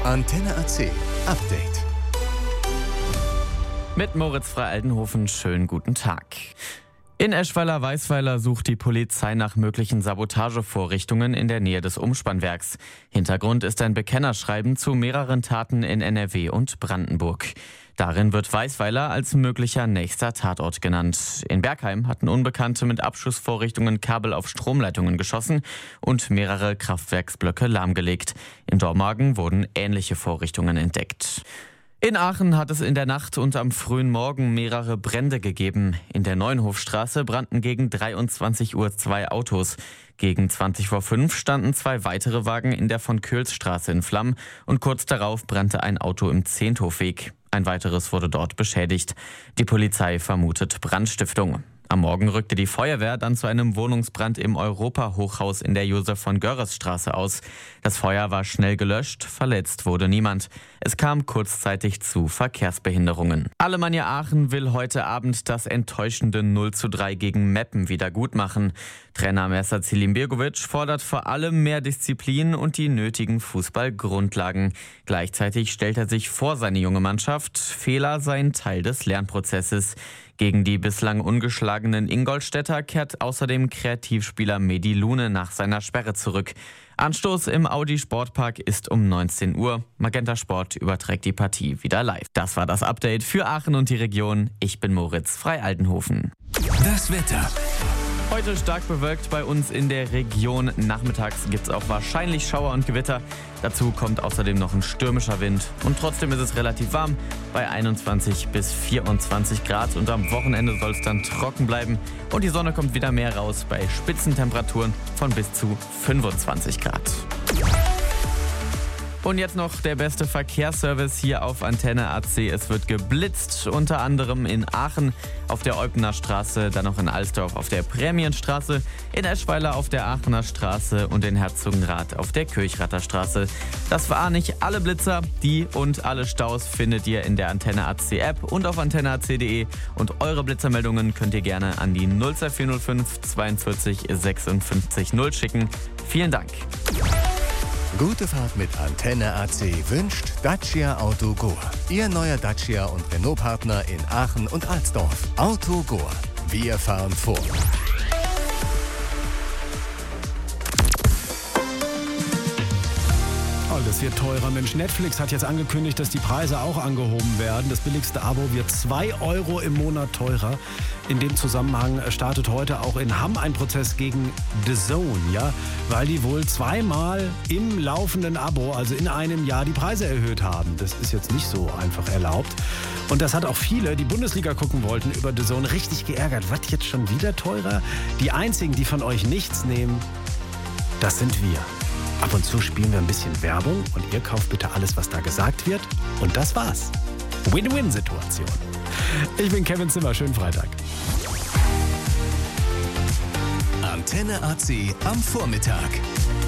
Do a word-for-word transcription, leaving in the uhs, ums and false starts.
Antenne A C Update. Mit Moritz Frei-Aldenhofen, schönen guten Tag. In Eschweiler-Weisweiler sucht die Polizei nach möglichen Sabotagevorrichtungen in der Nähe des Umspannwerks. Hintergrund ist ein Bekennerschreiben zu mehreren Taten in N R W und Brandenburg. Darin wird Weisweiler als möglicher nächster Tatort genannt. In Bergheim hatten Unbekannte mit Abschussvorrichtungen Kabel auf Stromleitungen geschossen und mehrere Kraftwerksblöcke lahmgelegt. In Dormagen wurden ähnliche Vorrichtungen entdeckt. In Aachen hat es in der Nacht und am frühen Morgen mehrere Brände gegeben. In der Neuenhofstraße brannten gegen dreiundzwanzig Uhr zwei Autos. Gegen zwanzig vor fünf standen zwei weitere Wagen in der Von-Köls-Straße in Flammen und kurz darauf brannte ein Auto im Zehnthofweg. Ein weiteres wurde dort beschädigt. Die Polizei vermutet Brandstiftung. Am Morgen rückte die Feuerwehr dann zu einem Wohnungsbrand im Europa-Hochhaus in der Josef-von-Görres-Straße aus. Das Feuer war schnell gelöscht, verletzt wurde niemand. Es kam kurzzeitig zu Verkehrsbehinderungen. Alemannia Aachen will heute Abend das enttäuschende null zu drei gegen Meppen wieder gut machen. Trainer Messer Zilimbirgovic fordert vor allem mehr Disziplin und die nötigen Fußballgrundlagen. Gleichzeitig stellt er sich vor seine junge Mannschaft. Fehler seien Teil des Lernprozesses. Gegen die bislang ungeschlagenen Ingolstädter kehrt außerdem Kreativspieler Medi Lune nach seiner Sperre zurück. Anstoß im Audi Sportpark ist um neunzehn Uhr. Magenta Sport überträgt die Partie wieder live. Das war das Update für Aachen und die Region. Ich bin Moritz Frei-Aldenhofen. Das Wetter. Heute stark bewölkt bei uns in der Region. Nachmittags gibt es auch wahrscheinlich Schauer und Gewitter. Dazu kommt außerdem noch ein stürmischer Wind. Und trotzdem ist es relativ warm bei einundzwanzig bis vierundzwanzig Grad. Und am Wochenende soll es dann trocken bleiben. Und die Sonne kommt wieder mehr raus bei Spitzentemperaturen von bis zu fünfundzwanzig Grad. Und jetzt noch der beste Verkehrsservice hier auf Antenne A C. Es wird geblitzt, unter anderem in Aachen auf der Eupener Straße, dann noch in Alsdorf auf der Prämienstraße, in Eschweiler auf der Aachener Straße und in Herzogenrath auf der Kirchrather Straße. Das waren nicht alle Blitzer. Die und alle Staus findet ihr in der Antenne A C App und auf antenne a c punkt de. Und eure Blitzermeldungen könnt ihr gerne an die null zwei vier null fünf zweiundvierzig sechsundfünfzig null schicken. Vielen Dank. Gute Fahrt mit Antenne A C wünscht Dacia Auto Goa. Ihr neuer Dacia und Renault-Partner in Aachen und Alsdorf. Auto Goa. Wir fahren vor. Das wird teurer. Mensch, Netflix hat jetzt angekündigt, dass die Preise auch angehoben werden. Das billigste Abo wird zwei Euro im Monat teurer. In dem Zusammenhang startet heute auch in Hamm ein Prozess gegen The Zone, ja, weil die wohl zweimal im laufenden Abo, also in einem Jahr, die Preise erhöht haben. Das ist jetzt nicht so einfach erlaubt. Und das hat auch viele, die Bundesliga gucken wollten, über The Zone richtig geärgert. Was, jetzt schon wieder teurer? Die einzigen, die von euch nichts nehmen, das sind wir. Ab und zu spielen wir ein bisschen Werbung und ihr kauft bitte alles, was da gesagt wird. Und das war's. Win-Win-Situation. Ich bin Kevin Zimmer. Schönen Freitag. Antenne A C am Vormittag.